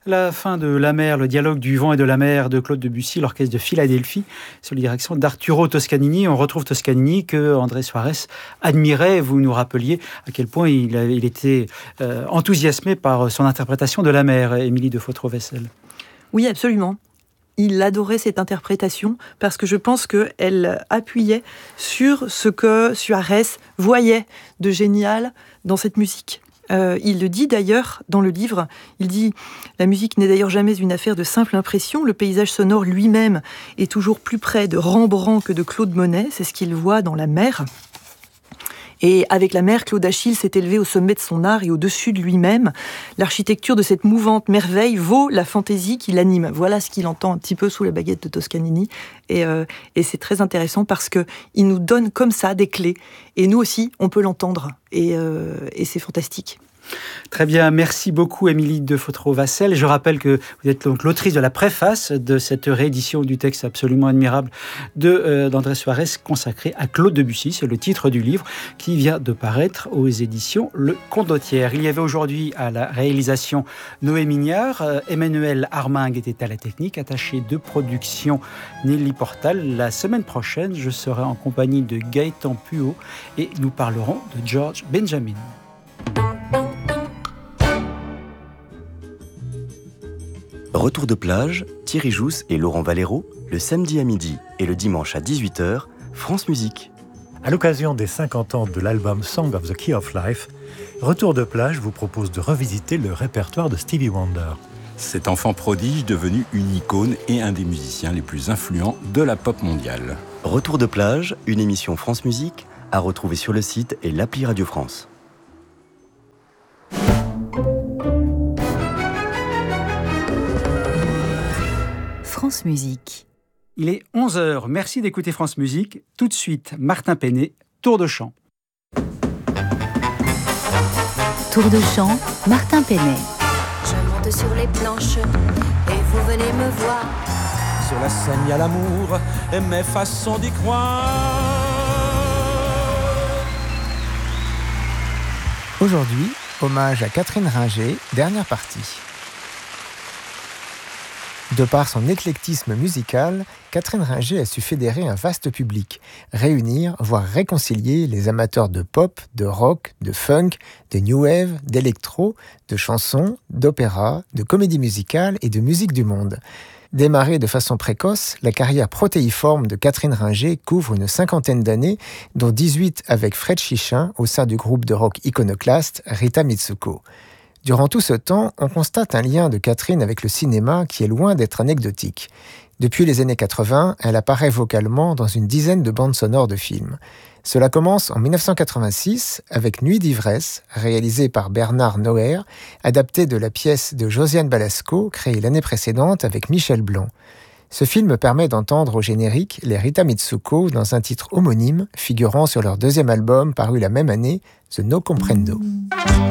La fin de La mer, le dialogue du vent et de la mer de Claude Debussy, l'orchestre de Philadelphie, sous la direction d'Arturo Toscanini. On retrouve Toscanini que André Suarez admirait. Vous nous rappeliez à quel point il était enthousiasmé par son interprétation de La mer, Émilie de Fautrovaissel. Oui, absolument. Il adorait cette interprétation parce que je pense qu'elle appuyait sur ce que Suarez voyait de génial dans cette musique. Il le dit d'ailleurs dans le livre, il dit « La musique n'est d'ailleurs jamais une affaire de simple impression, le paysage sonore lui-même est toujours plus près de Rembrandt que de Claude Monet, c'est ce qu'il voit dans La mer ». Et avec La mer, Claude Achille s'est élevé au sommet de son art et au-dessus de lui-même. L'architecture de cette mouvante merveille vaut la fantaisie qui l'anime. Voilà ce qu'il entend un petit peu sous la baguette de Toscanini. Et c'est très intéressant parce qu'il nous donne comme ça des clés. Et nous aussi, on peut l'entendre. Et c'est fantastique. Très bien, merci beaucoup Émilie de Fautrovassel. Je rappelle que vous êtes donc l'autrice de la préface de cette réédition du texte absolument admirable d'André Suarez consacré à Claude Debussy. C'est le titre du livre qui vient de paraître aux éditions Le Condottiere. Il y avait aujourd'hui à la réalisation Noé Mignard, Emmanuel Armingue était à la technique, attaché de production Nelly Portal. La semaine prochaine, je serai en compagnie de Gaëtan Puot et nous parlerons de George Benjamin. Retour de plage, Thierry Jousse et Laurent Valero, le samedi à midi et le dimanche à 18h, France Musique. À l'occasion des 50 ans de l'album Song of the Key of Life, Retour de plage vous propose de revisiter le répertoire de Stevie Wonder. Cet enfant prodige devenu une icône et un des musiciens les plus influents de la pop mondiale. Retour de plage, une émission France Musique, à retrouver sur le site et l'appli Radio France. France Musique. Il est 11h. Merci d'écouter France Musique. Tout de suite, Martin Penet, Tour de chant. Tour de chant, Martin Penet. Je monte sur les planches et vous venez me voir. Sur la scène, il y a l'amour et mes façons d'y croire. Aujourd'hui, hommage à Catherine Ringer, dernière partie. De par son éclectisme musical, Catherine Ringer a su fédérer un vaste public, réunir, voire réconcilier les amateurs de pop, de rock, de funk, de new wave, d'électro, de chansons, d'opéra, de comédie musicale et de musique du monde. Démarrée de façon précoce, la carrière protéiforme de Catherine Ringer couvre une 50aine d'années, dont 18 avec Fred Chichin au sein du groupe de rock iconoclaste Rita Mitsuko. Durant tout ce temps, on constate un lien de Catherine avec le cinéma qui est loin d'être anecdotique. Depuis les années 80, elle apparaît vocalement dans une dizaine de bandes sonores de films. Cela commence en 1986 avec Nuit d'ivresse, réalisée par Bernard Noer, adaptée de la pièce de Josiane Balasco, créée l'année précédente avec Michel Blanc. Ce film permet d'entendre au générique les Rita Mitsuko dans un titre homonyme, figurant sur leur deuxième album paru la même année, The No Comprendo.